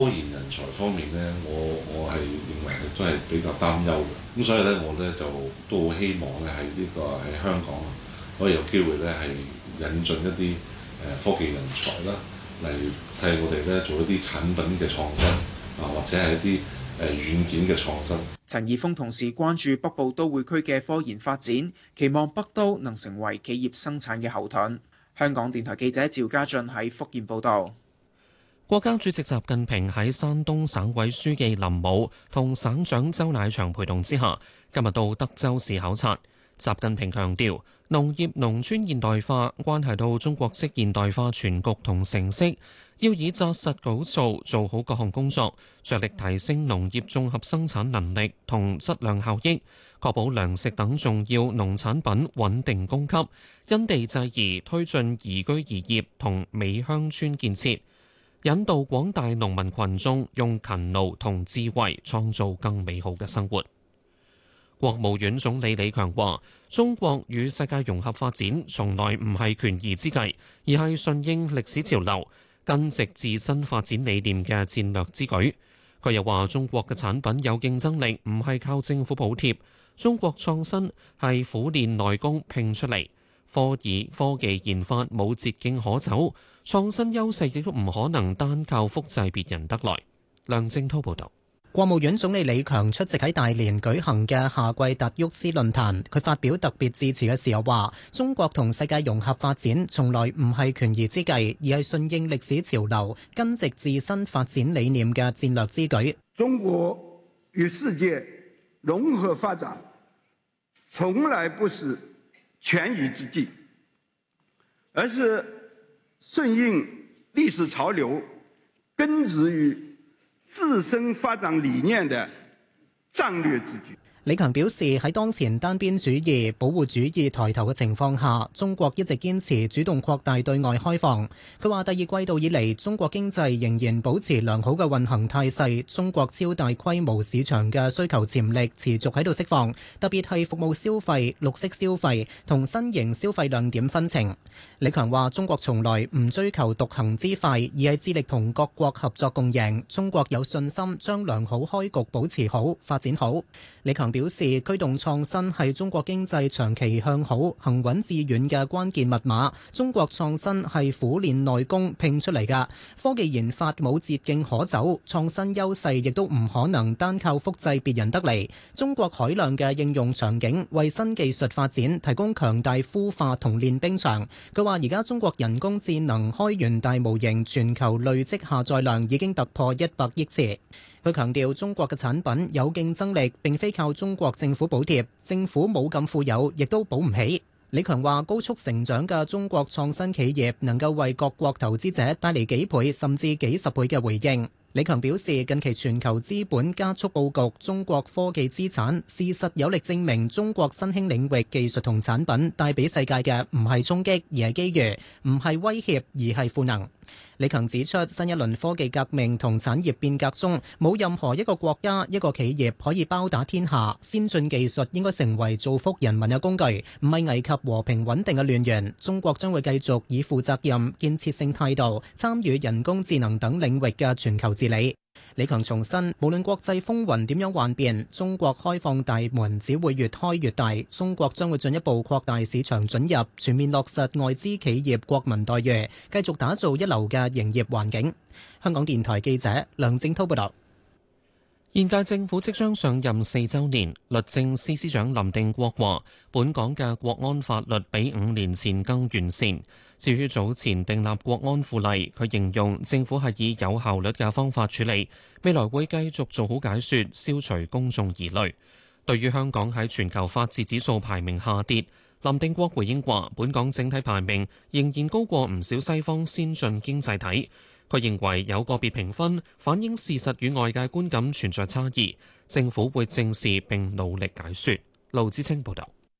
科研人才方面呢，我係認為係都係比較擔憂嘅。咁所以呢，我呢就都好希望咧喺香港可以有機會咧係引進一啲科技人才啦，嚟替我哋咧做一啲產品嘅創新啊，或者係一啲軟件嘅創新。 陳義峰同時關注北部都會區嘅科研發展，期望北都能成為企業生產嘅後盾。香港電台記者趙家俊喺福建報道。 國家主席習近平喺山東省委書記林武同省長周乃祥陪同之下，今日到德州市考察。習近平強調，農業農村現代化關係到中國式現代化全局同成色，要以紮實舉措做好各項工作，着力提升農業綜合生產能力同質量效益，確保糧食等重要農產品穩定供給，因地制宜推進宜居宜業同美鄉村建設，引導廣大農民群眾用勤勞同智慧創造更美好嘅生活。國務院總理李強話：中國與世界融合發展從來唔係權宜之計，而係順應歷史潮流、根植自身發展理念嘅戰略之舉。佢又話：中國嘅產品有競爭力，唔係靠政府補貼；中國創新係苦練內功拼出嚟。科技研發冇捷徑可走，創新優勢亦都唔可能單靠複製別人得來。梁正滔報導。 國務院總理李強出席喺大連舉行嘅夏季達沃斯論壇，佢發表特別致辭嘅時候話：中國同世界融合發展從來唔係權宜之計，而係順應歷史潮流、根植自身發展理念嘅戰略之舉。 中國與世界融合發展從來不是權宜之計，而是順應歷史潮流、根植於自身發展理念的戰略之舉。 李強表示，喺當前單邊主義、保護主義抬頭嘅情況下，中國一直堅持主動擴大對外開放。佢話：第二季度以嚟，中國經濟仍然保持良好嘅運行態勢，中國超大規模市場嘅需求潛力持續喺度釋放，特別係服務消費、綠色消費同新型消費亮點紛呈。李強話：中國從來唔追求獨行之快，而係致力同各國合作共贏。中國有信心將良好開局保持好、發展好。李強表示，驅動創新係中國經濟長期向好、行穩致遠嘅關鍵密碼。中國創新係苦練內功拼出嚟㗎，科技研發冇捷徑可走，創新優勢亦都唔可能單靠複製別人得嚟。中國海量嘅應用場景為新技術發展提供強大孵化同練兵場。佢話：而家中國人工智能開源大模型全球累積下載量已經突破100億次。佢強調，中國嘅產品有競爭力，並非靠中國政府補貼，政府冇咁富有，亦都補唔起。李強話：高速成長嘅中國創新企業能夠為各國投資者帶嚟幾倍甚至幾十倍嘅回應。李強表示，近期全球資本加速佈局中國科技資產，事實有力證明中國新興領域技術同產品帶俾世界嘅唔係衝擊，而係機遇；唔係威脅，而係賦能。李強指出，新一輪科技革命同產業變革中，冇任何一個國家、一個企業可以包打天下。先進技術應該成為造福人民嘅工具，唔係危及和平穩定嘅亂源。中國將會繼續以負責任、建設性態度參與人工智能等領域嘅全球治理。李強重申，無論國際風雲點樣幻變，中國開放大門只會越開越大。中國將會進一步擴大市場准入，全面落實外資企業國民待遇，繼續打造一流嘅營業環境。香港電台記者梁正滔報道。 現屆政府即將上任4週年，律政司司長林定國話：本港嘅國安法律比5年前更完善。至於早前訂立國安附例，佢形容政府係以有效率嘅方法處理，未來會繼續做好解說，消除公眾疑慮。對於香港喺全球法治指數排名下跌，林定國回應話：本港整體排名仍然高過唔少西方先進經濟體。佢認為有個別評分反映事實與外界觀感存在差異，政府會正視並努力解說。盧志清報導。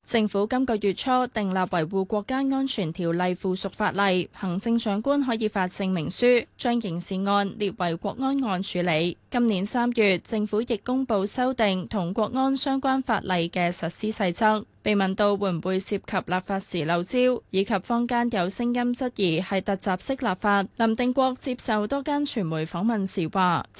政府今個月初訂立維護國家安全條例附屬法例，行政長官可以發證明書，將刑事案列為國安案處理。今年3月，政府亦公布修訂同國安相關法例嘅實施細則。被問到會唔會涉及立法時漏招，以及坊間有聲音質疑係突襲式立法，林定國接受多間傳媒訪問時話：